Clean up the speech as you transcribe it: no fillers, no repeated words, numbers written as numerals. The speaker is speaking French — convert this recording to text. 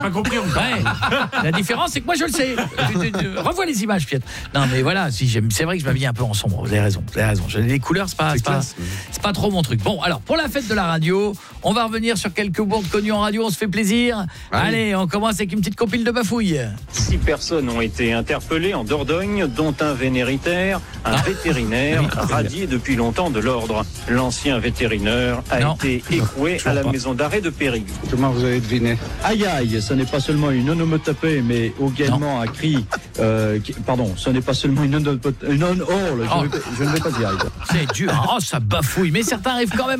Pas compris encore. Ouais. La différence, c'est que moi, je le sais. Revois les images, Piet. Non, mais voilà, si c'est vrai que je m'habille un peu en sombre. Vous avez raison. Les couleurs, c'est pas trop mon truc. Bon, alors, pour la fête de la radio, on va revenir sur quelques bourdes connues en radio. On se fait plaisir. Allez, on commence avec une petite compile de bafouilles. 6 personnes ont été interpellées en Dordogne, dont un vénéritaire, un vétérinaire radié depuis longtemps de l'ordre. L'ancien vétérinaire a été écroué à la maison d'arrêt de Périgueux. Comment vous avez deviné? Aïe aïe, ce n'est pas seulement une onomatopée, mais également un cri. Pardon, ce n'est pas seulement une je ne vais pas y arriver. C'est dur. Oh, ça bafouille. Mais certains arrivent quand même